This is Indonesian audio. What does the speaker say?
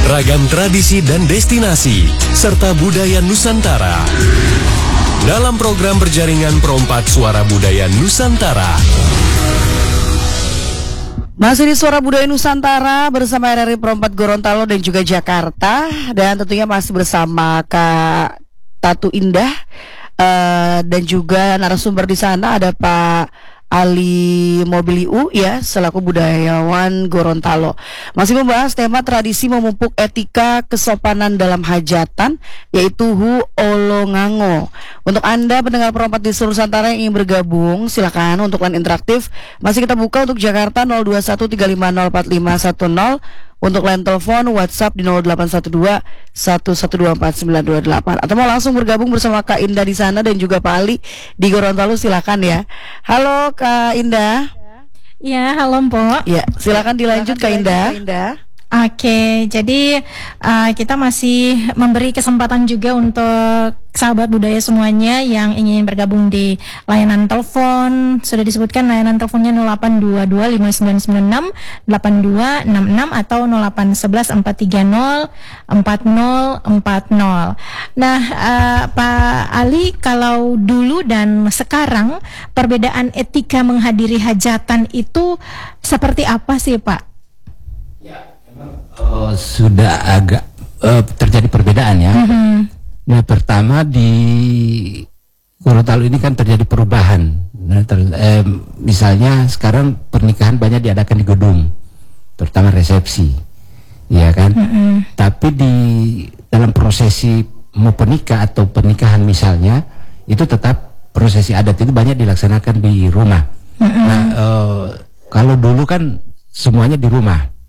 ragam tradisi dan destinasi, serta budaya Nusantara. Dalam program berjaringan Perompak Suara Budaya Nusantara. Masih di Suara Budaya Nusantara bersama RRI Perompak Gorontalo dan juga Jakarta. Dan tentunya masih bersama Kak Tatu Indah. Dan juga narasumber di sana ada Pak Ali Mobiliu ya, selaku budayawan Gorontalo. Masih membahas tema tradisi memupuk etika kesopanan dalam hajatan, yaitu Hu Olongango. Untuk Anda pendengar Perompak di seluruh Nusantara yang ingin bergabung, silakan untuk line interaktif. Masih kita buka untuk Jakarta 0213504510. Untuk line telepon WhatsApp di 0812-1124928. Atau mau langsung bergabung bersama Kak Indah di sana dan juga Pak Ali di Gorontalo, silakan ya. Halo Kak Indah. Ya, halo Mpok. Ya, silakan dilanjut Kak Indah. Oke, jadi kita masih memberi kesempatan juga untuk sahabat budaya semuanya yang ingin bergabung di layanan telepon. Sudah disebutkan layanan teleponnya 0822-5996-8266 atau 0811-430-4040. Nah, Pak Ali, kalau dulu dan sekarang perbedaan etika menghadiri hajatan itu seperti apa sih Pak? Sudah agak terjadi perbedaan ya. Nah, pertama di Gorontalo ini kan terjadi perubahan. Nah, misalnya sekarang pernikahan banyak diadakan di gedung, terutama resepsi, ya kan. Tapi di dalam prosesi mau penikah atau pernikahan misalnya, itu tetap prosesi adat itu banyak dilaksanakan di rumah. Nah, kalau dulu kan semuanya di rumah.